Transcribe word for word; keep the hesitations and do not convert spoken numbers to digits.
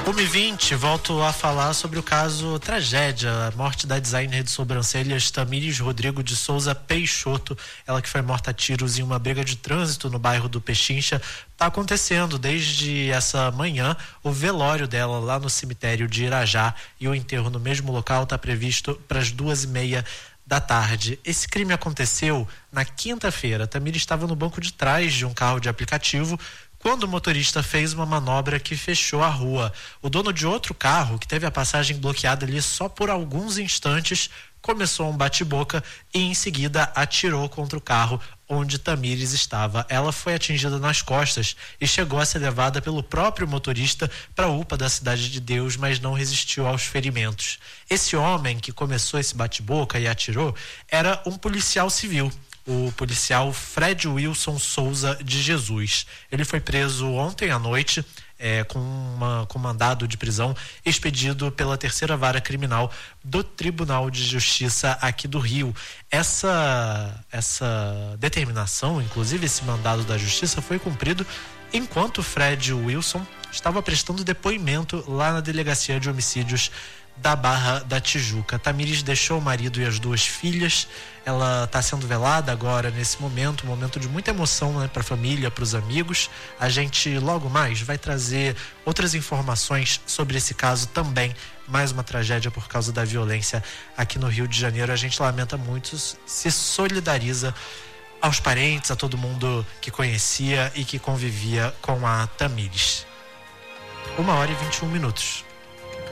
uma e vinte, volto a falar sobre o caso tragédia, a morte da designer de sobrancelhas Tamires Rodrigo de Souza Peixoto, ela que foi morta a tiros em uma briga de trânsito no bairro do Pechincha. Está acontecendo desde essa manhã o velório dela lá no cemitério de Irajá, e o enterro no mesmo local está previsto para as duas e meia da tarde. Esse crime aconteceu na quinta-feira. Tamires estava no banco de trás de um carro de aplicativo quando o motorista fez uma manobra que fechou a rua. O dono de outro carro, que teve a passagem bloqueada ali só por alguns instantes, começou um bate-boca e em seguida atirou contra o carro onde Tamires estava. Ela foi atingida nas costas e chegou a ser levada pelo próprio motorista para a U P A da Cidade de Deus, mas não resistiu aos ferimentos. Esse homem que começou esse bate-boca e atirou era um policial civil, o policial Fred Wilson Souza de Jesus. Ele foi preso ontem à noite é, com, uma, com mandado de prisão expedido pela terceira vara criminal do Tribunal de Justiça aqui do Rio. Essa, essa determinação, inclusive esse mandado da Justiça, foi cumprido enquanto Fred Wilson estava prestando depoimento lá na Delegacia de Homicídios da Barra da Tijuca. Tamires deixou o marido e as duas filhas. Ela está sendo velada agora nesse momento, um momento de muita emoção, né, para a família, para os amigos. A gente logo mais vai trazer outras informações sobre esse caso também. Mais uma tragédia por causa da violência aqui no Rio de Janeiro. A gente lamenta muito, se solidariza aos parentes, a todo mundo que conhecia e que convivia com a Tamires. Uma hora e vinte e um minutos.